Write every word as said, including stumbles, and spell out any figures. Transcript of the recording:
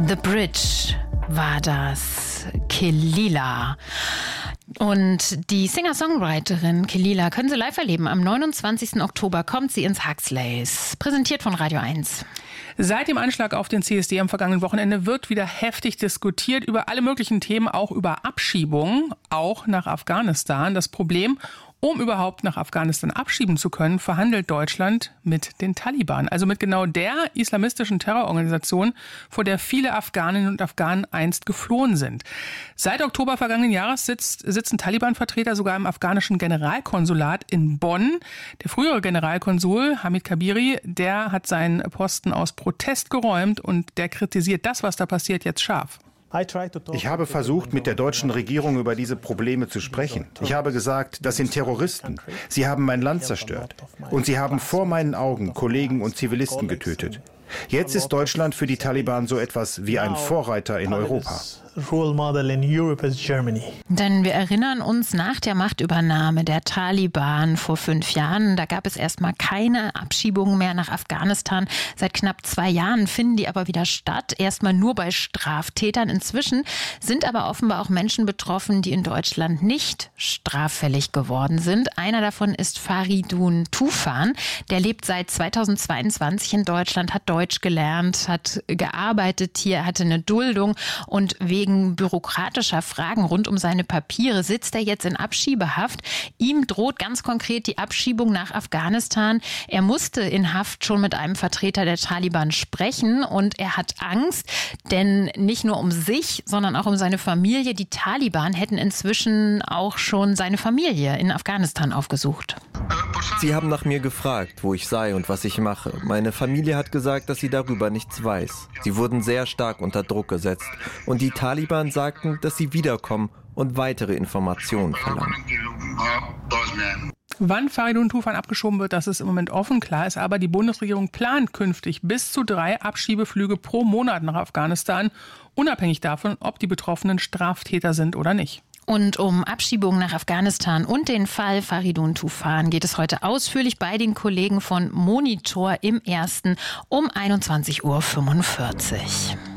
The Bridge war das, Kehlila. Und die Singer-Songwriterin Kehlila können Sie live erleben. Am neunundzwanzigsten Oktober kommt sie ins Huxleys. Präsentiert von Radio eins. Seit dem Anschlag auf den C S D am vergangenen Wochenende wird wieder heftig diskutiert über alle möglichen Themen, auch über Abschiebungen, auch nach Afghanistan. Das Problem: Um überhaupt nach Afghanistan abschieben zu können, verhandelt Deutschland mit den Taliban. Also mit genau der islamistischen Terrororganisation, vor der viele Afghaninnen und Afghanen einst geflohen sind. Seit Oktober vergangenen Jahres sitzt, sitzen Taliban-Vertreter sogar im afghanischen Generalkonsulat in Bonn. Der frühere Generalkonsul Hamid Kabiri, der hat seinen Posten aus Protest geräumt und der kritisiert das, was da passiert, jetzt scharf. Ich habe versucht, mit der deutschen Regierung über diese Probleme zu sprechen. Ich habe gesagt, das sind Terroristen. Sie haben mein Land zerstört. Und sie haben vor meinen Augen Kollegen und Zivilisten getötet. Jetzt ist Deutschland für die Taliban so etwas wie ein Vorreiter in Europa. Denn wir erinnern uns, nach der Machtübernahme der Taliban vor fünf Jahren, da gab es erstmal keine Abschiebungen mehr nach Afghanistan. Seit knapp zwei Jahren finden die aber wieder statt, erstmal nur bei Straftätern. Inzwischen sind aber offenbar auch Menschen betroffen, die in Deutschland nicht straffällig geworden sind. Einer davon ist Faridun Tufan. Der lebt seit zweitausendzweiundzwanzig in Deutschland, hat Deutsch gelernt, hat gearbeitet hier, hatte eine Duldung und wegen Wegen bürokratischer Fragen rund um seine Papiere sitzt er jetzt in Abschiebehaft. Ihm droht ganz konkret die Abschiebung nach Afghanistan. Er musste in Haft schon mit einem Vertreter der Taliban sprechen und er hat Angst, denn nicht nur um sich, sondern auch um seine Familie. Die Taliban hätten inzwischen auch schon seine Familie in Afghanistan aufgesucht. Sie haben nach mir gefragt, wo ich sei und was ich mache. Meine Familie hat gesagt, dass sie darüber nichts weiß. Sie wurden sehr stark unter Druck gesetzt und die Taliban sagten, dass sie wiederkommen und weitere Informationen verlangen. Wann Faridun Tufan abgeschoben wird, das ist im Moment offen. Klar ist aber, die Bundesregierung plant künftig bis zu drei Abschiebeflüge pro Monat nach Afghanistan, unabhängig davon, ob die Betroffenen Straftäter sind oder nicht. Und um Abschiebungen nach Afghanistan und den Fall Faridun Tufan geht es heute ausführlich bei den Kollegen von Monitor im Ersten um einundzwanzig Uhr fünfundvierzig.